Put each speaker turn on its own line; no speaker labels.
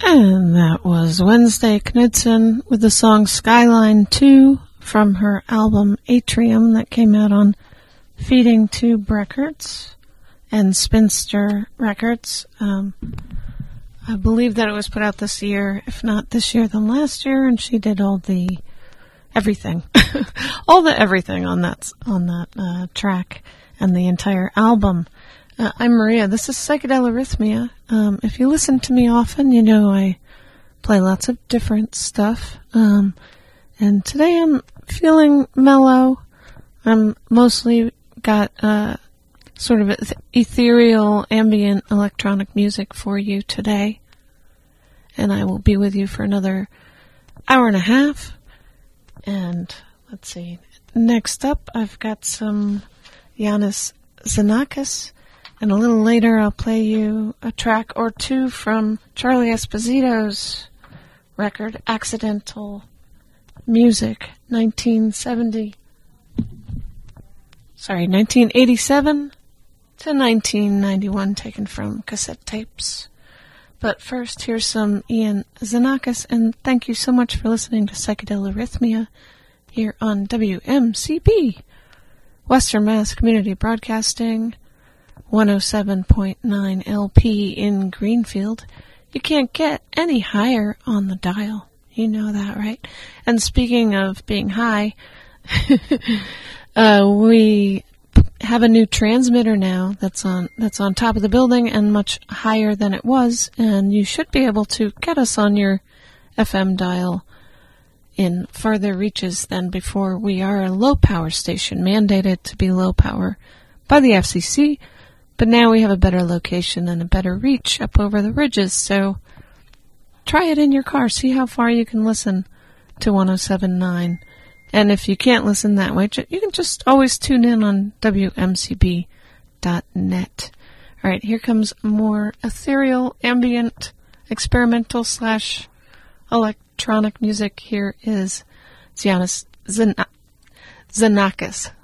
And that was Wednesday Knudsen with the song Skyline 2 from her album Atrium that came out on Feeding Tube Records and Spinster Records. I believe that it was put out this year, if not this year, then last year, and she did all the everything, all the everything on that track and the entire album. I'm Maria. This is Psychedelarrhythmia. If you listen to me often, you know I play lots of different stuff. And today I'm feeling mellow. I'm mostly got sort of ethereal ambient electronic music for you today. And I will be with you for another hour and a half. And let's see. Next up, I've got some Yannis Xenakis. And a little later, I'll play you a track or two from Charlie Esposito's record, Accidental Music, 1987 to 1991, taken from cassette tapes. But first, here's some Ian Xenakis, and thank you so much for listening to Psychedelarrhythmia here on WMCB, Western Mass Community Broadcasting, 107.9 LP in Greenfield. You can't get any higher on the dial. You know that, right? And speaking of being high, we have a new transmitter now that's on top of the building and much higher than it was, and you should be able to get us on your FM dial in further reaches than before. We are a low power station, mandated to be low power by the FCC. But now we have a better location and a better reach up over the ridges, so try it in your car. See how far you can listen to 107.9. And if you can't listen that way, you can just always tune in on WMCB.net. All right, here comes more ethereal, ambient, experimental / electronic music. Here is Yannis Xenakis.